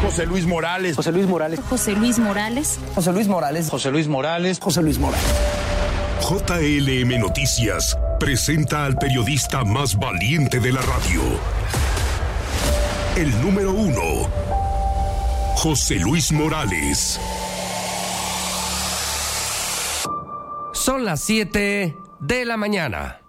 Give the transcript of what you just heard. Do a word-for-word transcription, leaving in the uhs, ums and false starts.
José Luis Morales. José Luis Morales. José Luis Morales. José Luis Morales. José Luis Morales. José Luis Morales. J L M Noticias presenta al periodista más valiente de la radio. El número uno, José Luis Morales. Son las siete de la mañana.